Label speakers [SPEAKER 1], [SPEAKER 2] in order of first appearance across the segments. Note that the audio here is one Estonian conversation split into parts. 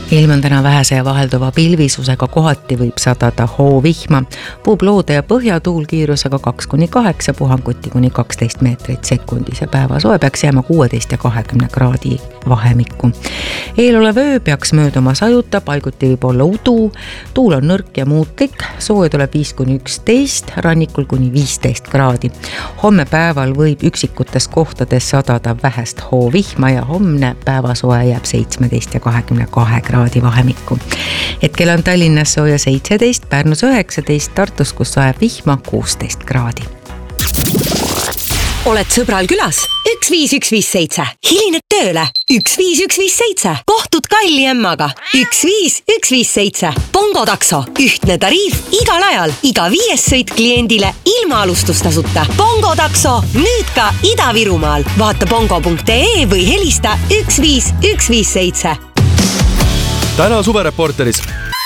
[SPEAKER 1] Ilm on täna vähese ja vahelduva pilvisusega, kohati võib sadada hoovihma. Puhub loode ja põhjatuul kiirusega 2-8, puhanguti kuni 12 meetrit sekundis ja päevasoe peaks jääma 16 ja 20 kraadi vahemikku. Eelolev öö peaks mööduma sajuta, paiguti võib olla udu, tuul on nõrk ja muutlik, soe tuleb 5-11, rannikul kuni 15 kraadi. Homme päeval võib üksikutes kohtades sadada vähest hoovihma ja homne päevasoe jääb 17 ja 22 kraadi vahemikku. Hetkel on Tallinnas sooja 17, Pärnus 19, Tartus, kus sajab vihma 16 kraadi.
[SPEAKER 2] Oled sõbral külas? 15157. Hilined tööle? 15157. Kohtud Kalli emmaga? 15157. Bongo takso. Ühtne tariif igal ajal. Iga 5 sõit kliendile ilma alustustasuta. Bongo takso. Nüüd ka Ida-Virumaal. Vaata bongo.ee või helista 15157.
[SPEAKER 3] Täna suvereporteris.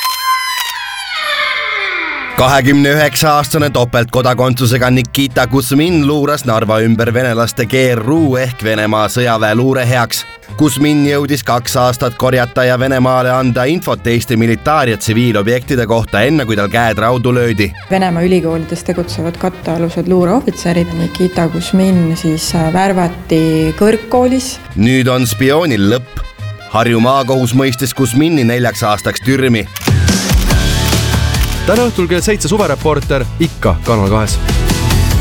[SPEAKER 4] 29-aastane topeltkodakondsusega Nikita Kuzmin luuras Narva ümber venelaste GRU ehk Venemaa sõjaväe luure heaks. Kuzmin jõudis 2 aastat korjata ja Venemaale anda infot Eesti militaar- ja tsiviilobjektide kohta enne, kui tal käed raudu löödi.
[SPEAKER 5] Venemaa ülikoolides tegutsevad kattealused luureohvitserid. Nikita Kuzmin siis värvati kõrgkoolis.
[SPEAKER 4] Nüüd on spioonil lõpp. Harju maakohus mõistis Kuzmini 4 aastaks türmi.
[SPEAKER 3] Täna õhtul kell 7 suvereporter ikka Kanal 2.